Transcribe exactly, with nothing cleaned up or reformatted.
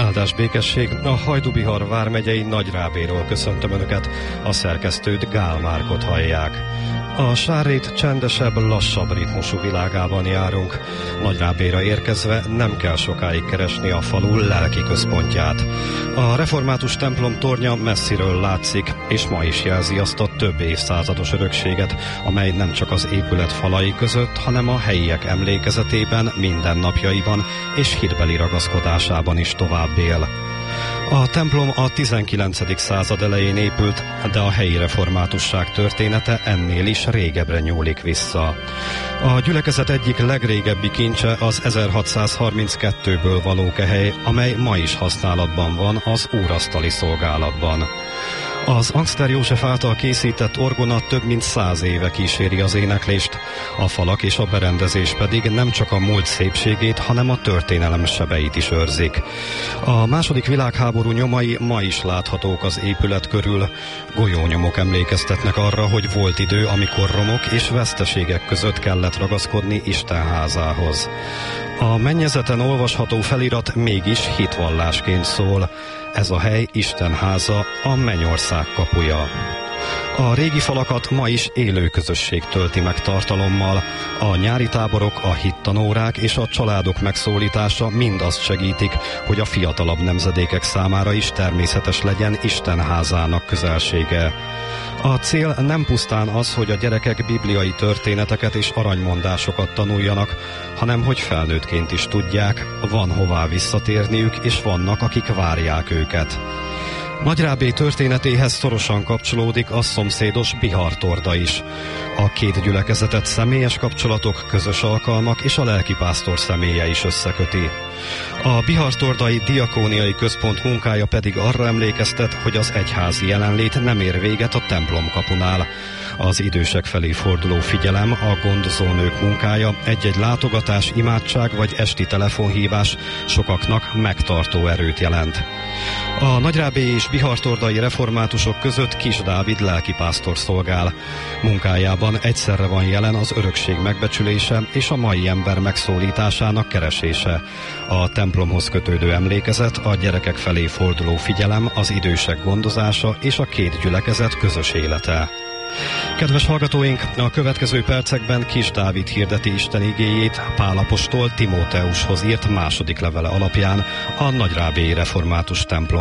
Áldás békesség, a Hajdú-Bihar vármegyei Nagyrábéról köszöntöm Önöket, a szerkesztőt Gál Márkot hallják. A Sárrét csendesebb, lassabb ritmusú világában járunk. Nagyrábéra érkezve nem kell sokáig keresni a falu lelki központját. A református templom tornya messziről látszik, és ma is jelzi azt a több évszázados örökséget, amely nem csak az épület falai között, hanem a helyiek emlékezetében, mindennapjaiban és hitbeli ragaszkodásában is tovább él. A templom a tizenkilencedik század elején épült, de a helyi reformátusság története ennél is régebbre nyúlik vissza. A gyülekezet egyik legrégebbi kincse az ezerhatszázharminckettőből való kehely, amely ma is használatban van az úrasztali szolgálatban. Az Angster József által készített orgona több mint száz éve kíséri az éneklést, a falak és a berendezés pedig nem csak a múlt szépségét, hanem a történelem sebeit is őrzik. A második világháború nyomai ma is láthatók az épület körül. Golyónyomok emlékeztetnek arra, hogy volt idő, amikor romok és veszteségek között kellett ragaszkodni Isten házához. A mennyezeten olvasható felirat mégis hitvallásként szól. Ez a hely Isten háza, a mennyország kapuja. A régi falakat ma is élő közösség tölti meg tartalommal. A nyári táborok, a hittanórák és a családok megszólítása mind azt segítik, hogy a fiatalabb nemzedékek számára is természetes legyen Isten házának közelsége. A cél nem pusztán az, hogy a gyerekek bibliai történeteket és aranymondásokat tanuljanak, hanem hogy felnőttként is tudják, van hová visszatérniük, és vannak, akik várják őket. Nagyrábé történetéhez szorosan kapcsolódik a szomszédos Bihar-torda is. A két gyülekezetet személyes kapcsolatok, közös alkalmak és a lelkipásztor személye is összeköti. A Bihar-tordai diakóniai központ munkája pedig arra emlékeztet, hogy az egyházi jelenlét nem ér véget a templom kapunál. Az idősek felé forduló figyelem, a gondozónők munkája, egy-egy látogatás, imádság vagy esti telefonhívás sokaknak megtartó erőt jelent. A nagyrábélyi és bihartordai reformátusok között Kis Dávid lelkipásztor szolgál. Munkájában egyszerre van jelen az örökség megbecsülése és a mai ember megszólításának keresése. A templomhoz kötődő emlékezet, a gyerekek felé forduló figyelem, az idősek gondozása és a két gyülekezet közös élete. Kedves hallgatóink, a következő percekben Kis Dávid hirdeti Isten igéjét Pál apostol Timóteushoz írt második levele alapján a nagyrábélyi református templom